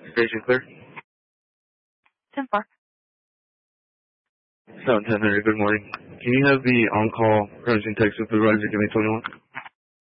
Station clear. 10-4. 710 Good morning. Can you have the on-call approaching tech supervisor give me 21?